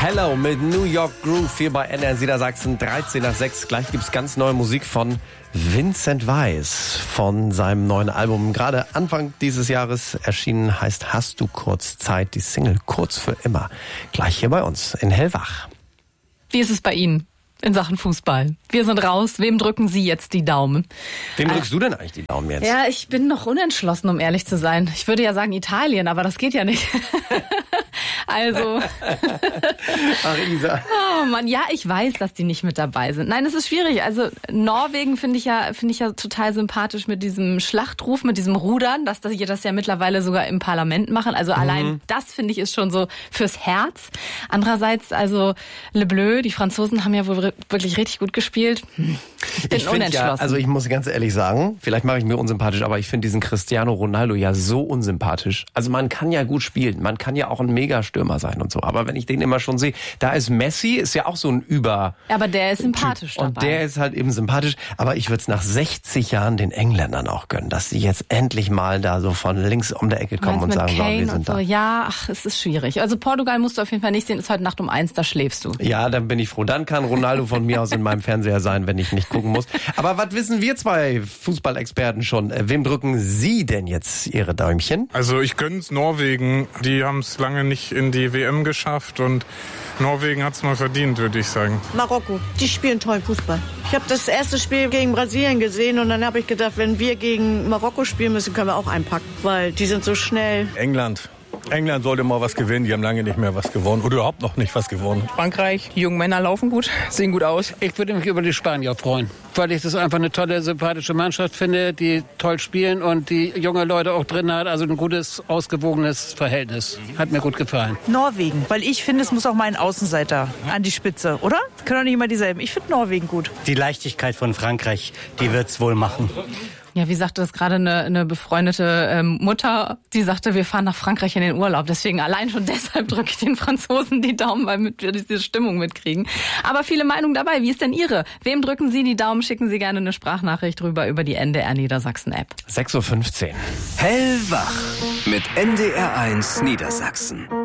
Hello mit New York Groove hier bei NDR Niedersachsen, 13 nach 6. Gleich gibt's ganz neue Musik von Vincent Weiss von seinem neuen Album. Gerade Anfang dieses Jahres erschienen, heißt Hast du kurz Zeit? Die Single Kurz für immer. Gleich hier bei uns in Hellwach. Wie ist es bei Ihnen in Sachen Fußball? Wir sind raus. Wem drücken Sie jetzt die Daumen? Wem drückst du denn eigentlich die Daumen jetzt? Ja, ich bin noch unentschlossen, um ehrlich zu sein. Ich würde ja sagen Italien, aber das geht ja nicht. Also. Ach, Isa. Oh Mann, ja, ich weiß, dass die nicht mit dabei sind. Nein, es ist schwierig. Also Norwegen finde ich ja total sympathisch mit diesem Schlachtruf, mit diesem Rudern, dass die das ja mittlerweile sogar im Parlament machen. Also allein das finde ich ist schon so fürs Herz. Andererseits, also Le Bleu, die Franzosen haben ja wohl wirklich richtig gut gespielt. Ich bin unentschlossen. Ja, also ich muss ganz ehrlich sagen, vielleicht mache ich mir unsympathisch, aber ich finde diesen Cristiano Ronaldo ja so unsympathisch. Also man kann ja gut spielen, man kann ja auch ein Megastürmer sein und so. Aber wenn ich den immer schon sehe, da ist Messi, ist ja auch so ein Über... Aber der ist sympathisch dabei. Und der ist halt eben sympathisch. Aber ich würde es nach 60 Jahren den Engländern auch gönnen, dass sie jetzt endlich mal da so von links um der Ecke kommen und sagen, Kane wir sind so. da. Ja, ach, es ist schwierig. Also Portugal musst du auf jeden Fall nicht sehen, ist heute Nacht um 1, da schläfst du. Ja, dann bin ich froh. Dann kann Ronaldo von mir aus in meinem Fernseher sein, wenn ich nicht gucken muss. Aber was wissen wir zwei Fußballexperten schon? Wem drücken Sie denn jetzt Ihre Däumchen? Also ich gönn's Norwegen. Die haben es lange nicht in die WM geschafft und Norwegen hat's mal verdient, würde ich sagen. Marokko, die spielen tollen Fußball. Ich habe das erste Spiel gegen Brasilien gesehen und dann habe ich gedacht, wenn wir gegen Marokko spielen müssen, können wir auch einpacken, weil die sind so schnell. England sollte mal was gewinnen. Die haben lange nicht mehr was gewonnen oder überhaupt noch nicht was gewonnen. Frankreich, die jungen Männer laufen gut, sehen gut aus. Ich würde mich über die Spanier freuen, weil ich das einfach eine tolle, sympathische Mannschaft finde, die toll spielen und die junge Leute auch drin hat. Also ein gutes, ausgewogenes Verhältnis. Hat mir gut gefallen. Norwegen, weil ich finde, es muss auch mal ein Außenseiter an die Spitze, oder? Können doch nicht immer dieselben. Ich finde Norwegen gut. Die Leichtigkeit von Frankreich, die wird's wohl machen. Ja, wie sagte das gerade eine befreundete Mutter, die sagte, wir fahren nach Frankreich in den Urlaub. Deswegen allein schon deshalb drücke ich den Franzosen die Daumen, weil wir diese Stimmung mitkriegen. Aber viele Meinungen dabei. Wie ist denn Ihre? Wem drücken Sie die Daumen? Schicken Sie gerne eine Sprachnachricht rüber über die NDR Niedersachsen App. 6:15 Uhr. Hellwach mit NDR1 Niedersachsen.